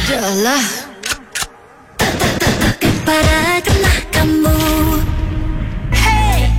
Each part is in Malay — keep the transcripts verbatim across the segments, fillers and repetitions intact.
Adalah Kepadakanlah kamu. Hey,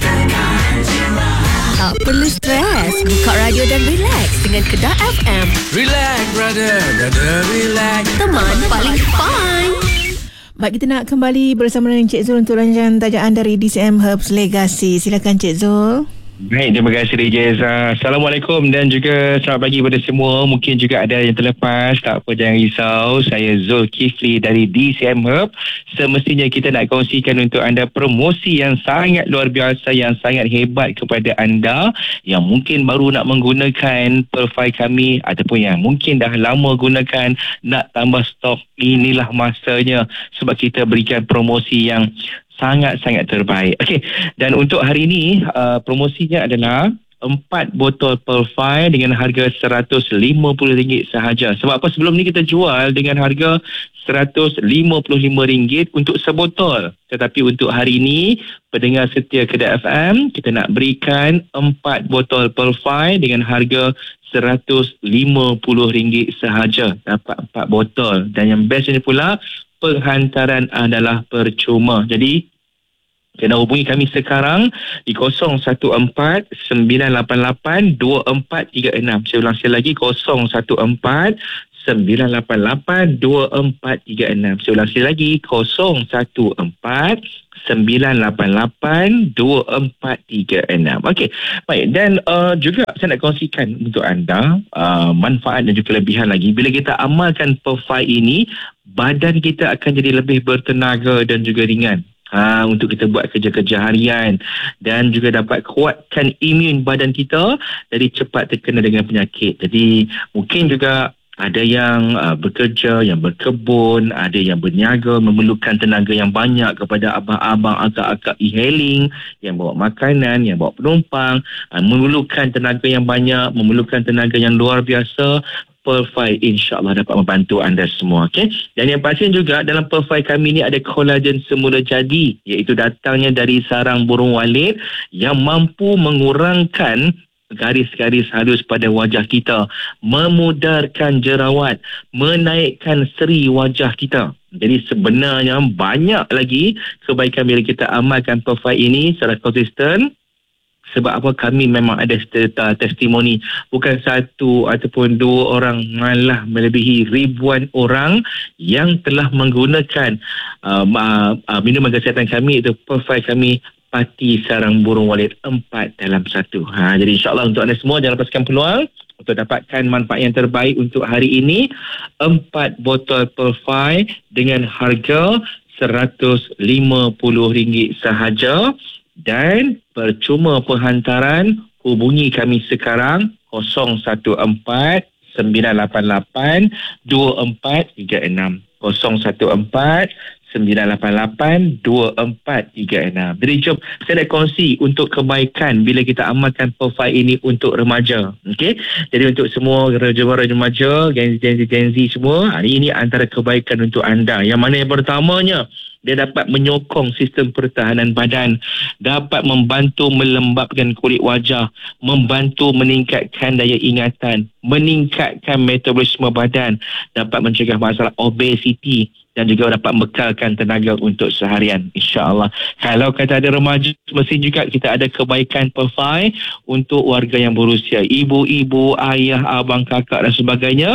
tak perlu stres. Buka radio dan relax dengan Kedah F M. Relax, brother, brother, relax. Teman paling fine. Baik, kita nak kembali bersama dengan Cik Zul untuk rancangan tajaan dari D C M Herbs Legacy. Silakan Cik Zul. Baik, terima kasih D J. Assalamualaikum dan juga selamat pagi kepada semua. Mungkin juga ada yang terlepas, tak apa, jangan risau. Saya Zulkifli dari D C M Herb. Semestinya kita nak kongsikan untuk anda promosi yang sangat luar biasa, yang sangat hebat kepada anda yang mungkin baru nak menggunakan Perfy kami ataupun yang mungkin dah lama gunakan, nak tambah stok. Inilah masanya sebab kita berikan promosi yang sangat-sangat terbaik. Okey, dan untuk hari ini uh, promosinya adalah empat botol Perfy dengan harga seratus lima puluh ringgit sahaja. Sebab apa, sebelum ni kita jual dengan harga seratus lima puluh lima ringgit untuk sebotol. Tetapi untuk hari ini, pendengar setia Kedah F M, kita nak berikan empat botol Perfy dengan harga seratus lima puluh ringgit sahaja. Dapat empat botol. Dan yang bestnya pula, penghantaran adalah percuma. Jadi kena hubungi kami sekarang di kosong satu empat sembilan lapan lapan dua empat tiga enam. Saya ulang sekali lagi, kosong satu empat sembilan lapan lapan dua empat tiga enam. Saya ulang sekali lagi, kosong satu empat sembilan lapan lapan dua empat tiga enam. Okey, baik. Dan uh, juga saya nak kongsikan untuk anda uh, manfaat dan juga kelebihan lagi. Bila kita amalkan Perfy ini, badan kita akan jadi lebih bertenaga dan juga ringan. Ha, untuk kita buat kerja-kerja harian dan juga dapat kuatkan imun badan kita dari cepat terkena dengan penyakit. Jadi mungkin juga ada yang uh, bekerja, yang berkebun, ada yang berniaga, memerlukan tenaga yang banyak kepada abang-abang, akak-akak e-hailing, yang bawa makanan, yang bawa penumpang, uh, memerlukan tenaga yang banyak, memerlukan tenaga yang luar biasa. Perfy insya-Allah dapat membantu anda semua. Okey. Dan yang pasti juga dalam Perfy kami ni ada kolagen semula jadi, iaitu datangnya dari sarang burung walet yang mampu mengurangkan garis-garis halus pada wajah kita, memudarkan jerawat, menaikkan seri wajah kita. Jadi sebenarnya banyak lagi kebaikan bila kita amalkan Perfy ini secara konsisten. Sebab apa, kami memang ada testimoni, bukan satu ataupun dua orang, malah melebihi ribuan orang yang telah menggunakan uh, uh, minuman kesihatan kami, itu Perfy kami, Pati Sarang Burung Walet empat dalam satu. Ha, jadi insyaAllah untuk anda semua jangan lepaskan peluang untuk dapatkan manfaat yang terbaik untuk hari ini. Empat botol Perfy dengan harga seratus lima puluh ringgit sahaja. Dan percuma penghantaran. Hubungi kami sekarang kosong satu empat sembilan lapan lapan dua empat tiga enam, kosong satu empat sembilan lapan lapan dua empat tiga enam. Jadi jom saya nak kongsi untuk kebaikan bila kita amalkan Perfy ini untuk remaja. Okey. Jadi untuk semua remaja-remaja, Gen Z, Gen Z, Gen Z semua, hari ini antara kebaikan untuk anda. Yang mana yang pertamanya, dia dapat menyokong sistem pertahanan badan, dapat membantu melembabkan kulit wajah, membantu meningkatkan daya ingatan, meningkatkan metabolisme badan, dapat mencegah masalah obesiti dan juga dapat bekalkan tenaga untuk seharian, insya-Allah. Kalau kata ada remaja, mesti juga kita ada kebaikan Perfy untuk warga yang berusia, ibu-ibu, ayah, abang, kakak dan sebagainya.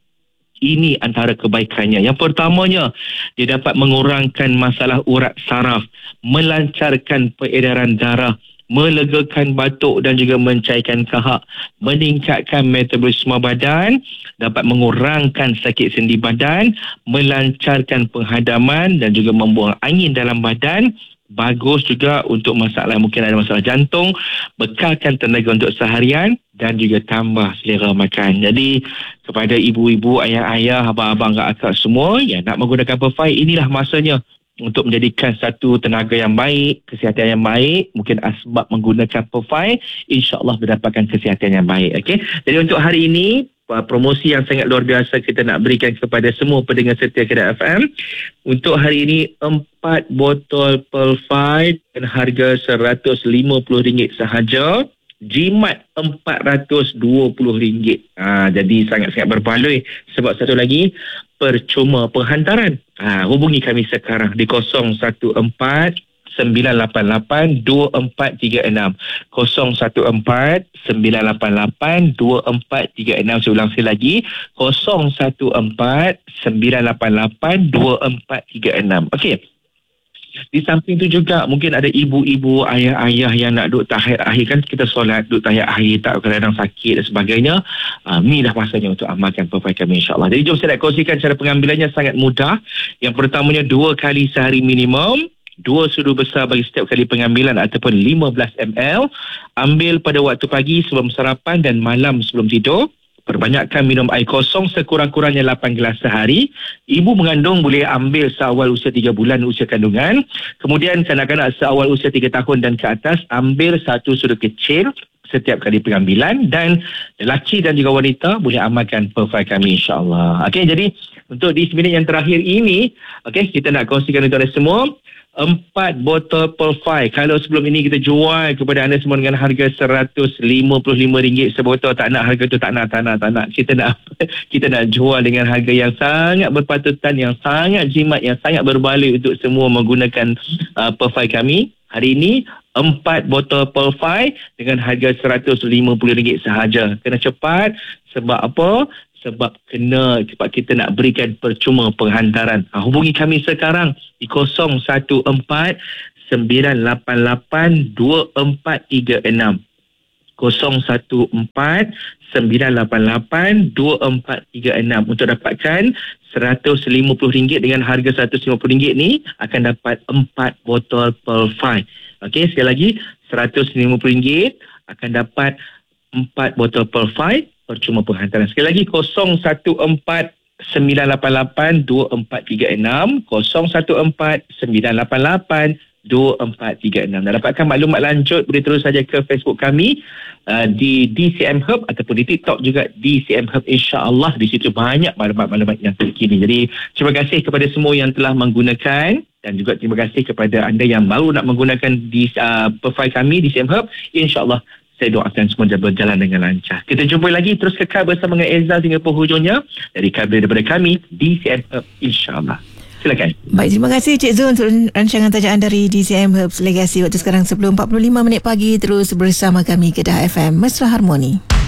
Ini antara kebaikannya. Yang pertamanya, dia dapat mengurangkan masalah urat saraf, melancarkan peredaran darah, melegakan batuk dan juga mencairkan kahak, meningkatkan metabolisme badan, dapat mengurangkan sakit sendi badan, melancarkan penghadaman dan juga membuang angin dalam badan. Bagus juga untuk masalah, mungkin ada masalah jantung, bekalkan tenaga untuk seharian dan juga tambah selera makan. Jadi kepada ibu-ibu, ayah-ayah, abang-abang, kakak semua yang nak menggunakan Perfy, inilah masanya untuk menjadikan satu tenaga yang baik, kesihatan yang baik. Mungkin asbab menggunakan Perfy, insya-Allah mendapatkan kesihatan yang baik. Okey. Jadi untuk hari ini, promosi yang sangat luar biasa kita nak berikan kepada semua pendengar setia Kedah F M. Untuk hari ini, empat botol Perfy dengan harga seratus lima puluh ringgit sahaja. Jimat empat ratus dua puluh ringgit. Ha, jadi sangat-sangat berbaloi. Sebab satu lagi, percuma penghantaran. Ha, hubungi kami sekarang di kosong satu empat sembilan lapan lapan dua empat tiga enam. kosong satu empat sembilan lapan lapan dua empat tiga enam. Saya ulang sekali lagi, kosong satu empat sembilan lapan lapan dua empat tiga enam. Okey. Di samping tu juga mungkin ada ibu-ibu, ayah-ayah yang nak duduk tahiyat akhir. Kan kita solat duduk tahiyat akhir, tak kadang-kadang sakit dan sebagainya. uh, Ni dah masanya untuk amalkan perfect kami, insyaAllah. Jadi jom saya nak kongsikan cara pengambilannya sangat mudah. Yang pertamanya, dua kali sehari minimum, dua sudu besar bagi setiap kali pengambilan ataupun lima belas mililiter. Ambil pada waktu pagi sebelum sarapan dan malam sebelum tidur. Perbanyakkan minum air kosong sekurang-kurangnya lapan gelas sehari. Ibu mengandung boleh ambil seawal usia tiga bulan usia kandungan. Kemudian kanak-kanak seawal usia tiga tahun dan ke atas ambil satu sudu kecil setiap kali pengambilan. Dan lelaki dan juga wanita boleh amalkan perfect kami, insyaAllah. Okey, jadi untuk di minit yang terakhir ini, okey, kita nak kongsikan untuk anda semua empat botol Perfy. Kalau sebelum ini kita jual kepada anda semua dengan harga seratus lima puluh lima ringgit sebotol, tak nak harga tu, tak nak, tak nak, tak nak. Kita nak kita nak jual dengan harga yang sangat berpatutan, yang sangat jimat, yang sangat berbalik untuk semua menggunakan uh, Perfy kami. Hari ini empat botol Perfy dengan harga seratus lima puluh ringgit sahaja. Kena cepat. Sebab apa? Sebab kena sebab kita nak berikan percuma penghantaran. Ha, hubungi kami sekarang di kosong satu empat sembilan lapan lapan dua empat tiga enam. kosong satu empat sembilan lapan lapan dua empat tiga enam. Untuk dapatkan seratus lima puluh ringgit dengan harga seratus lima puluh ringgit ni akan dapat empat botol Perfy. Okey, sekali lagi seratus lima puluh ringgit akan dapat empat botol Perfy percuma penghantaran. Sekali lagi, kosong satu empat sembilan lapan lapan dua empat tiga enam. kosong satu empat sembilan lapan lapan dua empat tiga enam. Dan dapatkan maklumat lanjut, boleh terus saja ke Facebook kami uh, di D C M Hub ataupun di TikTok juga D C M Hub, insya-Allah. Di situ banyak maklumat-maklumat yang terkini. Jadi terima kasih kepada semua yang telah menggunakan, dan juga terima kasih kepada anda yang baru nak menggunakan di uh, profil kami D C M Hub. InsyaAllah saya doakan semua berjalan dengan lancar. Kita jumpa lagi, terus kekal bersama dengan Ezal hingga penghujungnya dari kabar daripada kami D C M Hub, insyaAllah. Silakan. Baik, terima kasih Cik Zul untuk rancangan tajaan dari D C M Herbs Legacy. Waktu sekarang sepuluh empat puluh lima minit pagi. Terus bersama kami Kedah F M, Mesra Harmoni.